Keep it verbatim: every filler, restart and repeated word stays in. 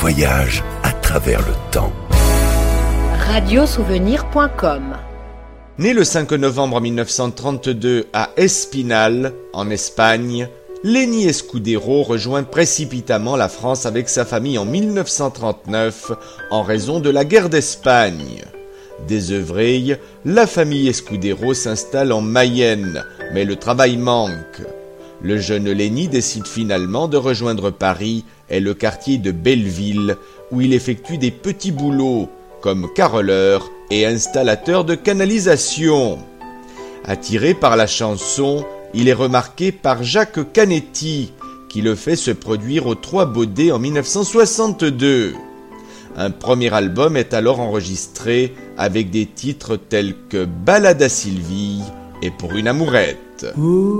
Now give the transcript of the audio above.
voyage à travers le temps. radiosouvenir point com. Né le cinq novembre mille neuf cent trente-deux à Espinal, en Espagne, Lenny Escudero rejoint précipitamment la France avec sa famille en mille neuf cent trente-neuf en raison de la guerre d'Espagne. Désœuvrée, la famille Escudero s'installe en Mayenne, mais le travail manque. Le jeune Lenny décide finalement de rejoindre Paris et le quartier de Belleville, où il effectue des petits boulots, comme carreleur et installateur de canalisation. Attiré par la chanson, il est remarqué par Jacques Canetti, qui le fait se produire aux Trois Baudets en mille neuf cent soixante-deux. Un premier album est alors enregistré avec des titres tels que Ballade à Sylvie et Pour une amourette.